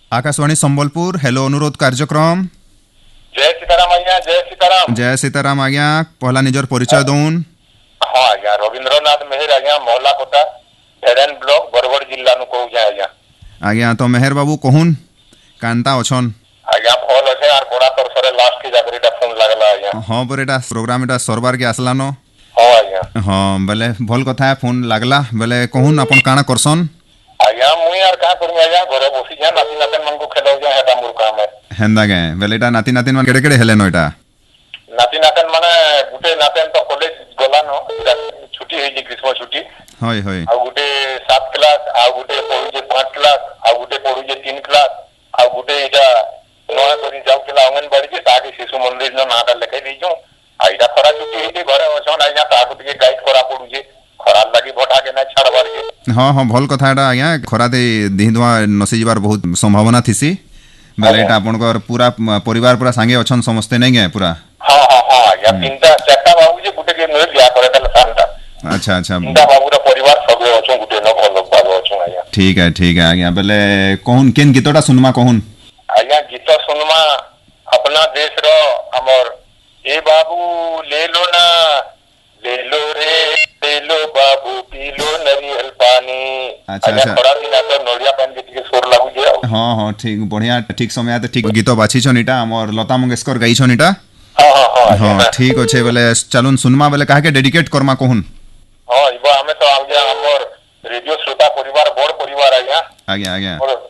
Akashvani Sambalpur hello अनुरोध कार्यक्रम। जय सीताराम आज्ञा, जय सीताराम। जय सीताराम आज्ञा, पहला निजर परिचय दौन। हाँ आज्ञा, रविंद्रनाथ मेहर आज्ञा, महला कोटा एडेन ब्लॉक बरगढ़ जिला नु कहू जा आज्ञा। आज्ञा तो मेहर बाबू कहून कांता अछन। आज्ञा फल अछे आर बड़ा तोर सरे लास्ट के जाकरीटा फोन लागला आज्ञा। हां पर एटा प्रोग्राम एटा सरबार के आसलानो। हां आज्ञा। हां बेले भल कथा फोन लागला बेले कहून अपन काना करसन। आज्ञा मुई यार का करमी आज्ञा, घरे बसी जा नाती नातन मन को खेलौ जा, हेटा मोर काम है। हेंदा गे बेले एटा नाती नातिन मन केड़े केड़े हेलेनो एटा। नाती नातन माने गुटे नातन तो कॉलेज गला न, छुट्टी होई जे ग्रीष्म छुट्टी। होय होय। आ गुटे 7 क्लास, आ गुटे पढु जे 5 क्लास, आ गुटे पढु जे 3 क्लास, आ गुटे एटा नया करी जाऊ केला अंगनबाड़ी के ताकि शिशु मंदिर न नाटा लेके दीजो। आ इटा खरा छुट्टी होई जे घरे अछन आज्ञा, ताकु के गाइड करा पडु जे खरा लागी भटा के ना छाड़बार के। हां हां भल कथा एटा आज्ञा, खरा दे दिहदुआ नसी जिबार बहुत संभावना थिसी बेले एटा आपनकर पूरा परिवार पूरा संगे अछन समस्ते नै गे पूरा। हां हां हां आज्ञा, 3टा 4टा बाबू जे गुटे के नय बिया करे तले सानटा। अच्छा अच्छा। 3टा बाबू रा परिवार सबे अछन गुटे न भल बाबू अछन आज्ञा। ठीक है आज्ञा बेले कहून केन गीतटा सुनमा कहून। आज्ञा गीत सुनमा अपना देश रो हमर ए बाबू ले लो ना, ले लो रे, ले लो बाबू पी लो नरियल पानी। अच्छा आज्ञा अच्छा। खरा दिना तो नड़िया पानी के टिके सुर लागु जे। हां हां ठीक बढ़िया ठीक समय आते ठीक गीत बाछि छन इटा हमर लता मंगेशकर गाई छन इटा। हां हां हां। हां ठीक अछि बेले चलुन सुनमा बेले काहे के डेडिकेट करमा कहून। हां इबा हमें तो आज्ञा हमर रेडियो श्रोता परिवार बड़ परिवार आज्ञा। आज्ञा आज्ञा। और